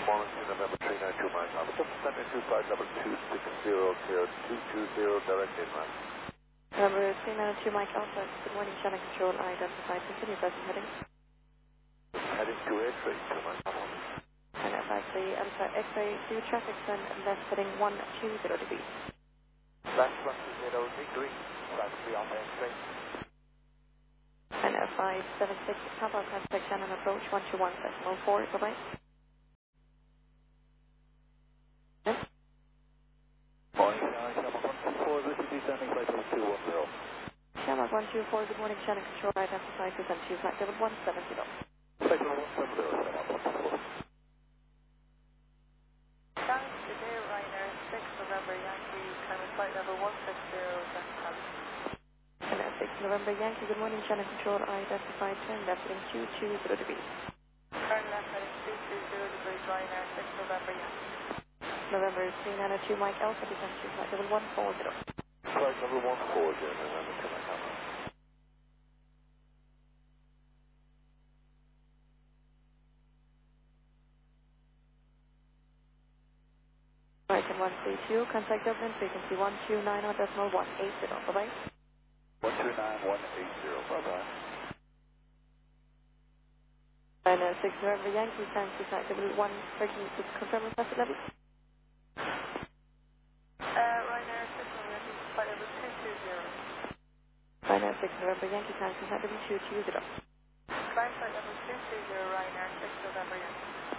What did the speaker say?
morning to November 392 Mike Alpha. Just send me 25 level 2600220 direct inland. November 392 Mike Alpha. Good morning, channel control. I identified. Continue present heading. Heading 2832 Mike Alpha. And advisory Alpha X-ray 2 traffic turn left heading 120 degrees. Left 120 degree. Taxi Alpha X-ray. And F576 Papa contact channel approach 121.4. Bye-bye. Yes. Morning, Shamrock 124, this is descending flight level 210. Shamrock 124, good morning, channel control. I identified present to flight level 170. Flight level 170, Shamrock 124. Guys, today Ryanair 6 November Yankee, current flight level 160, Central. And 6 November Yankee, good morning, channel control. I identified turn left heading 220 degrees. Turn left heading 220 degrees, Ryanair 6 November Yankee. November 392 Mike Alpha, descent to flight level 140. Flight level 140, November 2 Mike Alpha. Flight 132, contact Dublin, frequency 129.180. Bye-bye. 129180, bye-bye. And 6 November Yankee, time to flight level 130, to confirm the flight level. Ryanair 6 November Yankee, flight level 220. Ryanair 6 November Yankee, time to flight level 220. Climb flight level 220, Ryanair 6 November Yankee.